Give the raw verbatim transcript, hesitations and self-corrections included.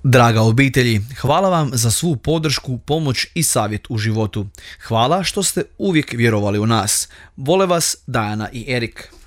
Draga obitelji, hvala vam za svu podršku, pomoć i savjet u životu. Hvala što ste uvijek vjerovali u nas. Vole vas Dajana i Erik.